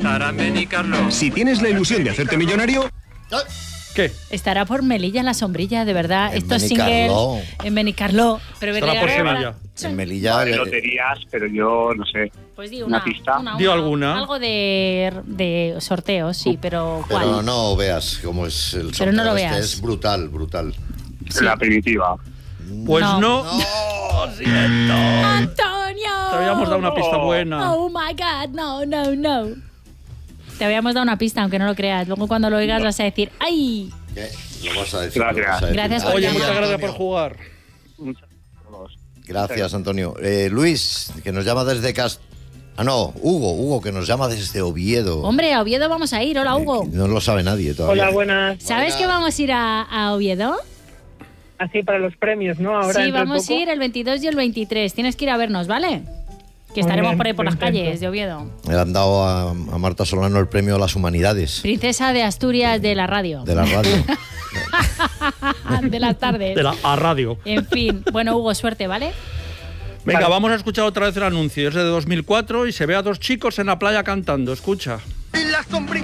estará en Benicarló. Si tienes la ilusión de hacerte millonario... ¿Qué? Estará por Melilla en la sombrilla, de verdad. En Estos singles en Benicarló. Pero Estará por Sevilla. En Melilla. De loterías, pero yo no sé. Pues di una pista. Di alguna. Algo de sorteos, sí, pero ¿cuál? Pero no veas cómo es el sorteo. Pero no lo este veas. es brutal. Sí. La primitiva. Pues no. No, siento. ¡Antonio! Te habíamos dado una pista buena. Oh my God, no. Te habíamos dado una pista, aunque no lo creas. Luego cuando lo oigas vas a decir ¡ay! ¿Qué? Lo vas a decir. Gracias. Lo vas a decir. Gracias por Oye, llamar. muchas gracias por jugar. Gracias, Antonio. Luis, que nos llama desde Hugo, que nos llama desde Oviedo. Hombre, a Oviedo vamos a ir. Hola, Hugo. No lo sabe nadie todavía. Hola, buenas. ¿Sabes que vamos a ir a Oviedo? Así para los premios, ¿no? Ahora Sí, vamos a ir el 22 y el 23. Tienes que ir a vernos, ¿vale? Que estaremos bien, por ahí por las perfecto. calles de Oviedo. Le han dado a Marta Solano el premio a las humanidades Princesa de Asturias de la radio. de la radio. De las tardes. De la a radio. En fin. Bueno, Hugo, suerte, ¿vale? Venga, vamos a escuchar otra vez el anuncio. Es de 2004 y se ve a dos chicos en la playa cantando. Escucha. Y la sombrilla